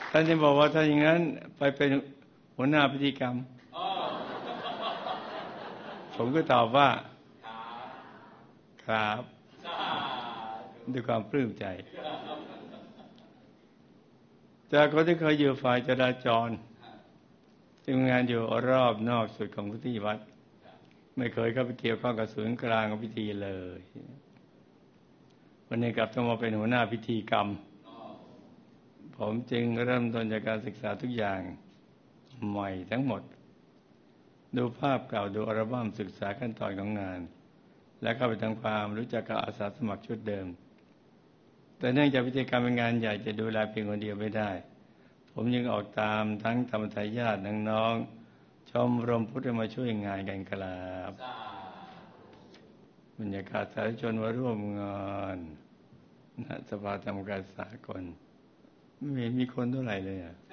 ท่านจะบอกว่าถ้าอย่างนั้นไปเป็นหัวหน้าพิธีกรรมผมก็ตอบว่าครับด้วยความปลื้มใจจากคนที่เคยอยู่ฝ่ายจราจรทำงานอยู่รอบนอกสุดของพิธีวัดไม่เคยเข้าไปเกี่ยวข้องกับศูนย์กลางของพิธีเลยวันนี้กลับต้องมาเป็นหัวหน้าพิธีกรรมผมจึงเริ่มต้นจากการศึกษาทุกอย่างใหม่ทั้งหมดดูภาพเก่าดูอัลบั้มศึกษาขั้นตอนของงานและเข้าไปทำความรู้จักกับอาสาสมัครชุดเดิมแต่เนื่องจากพิธีกรรมเป็นงานใหญ่จะดูแลเพียงคนเดียวไม่ได้ผมยังออกตามทั้งธรรมทายาทน้องๆชมรมพุทธมาช่วยงานกันครับบรรยากาศสาธารณชนมาร่วมงานณสภาธรรมกายสากลไม่เห็นมีคนเท่าไหร่เลย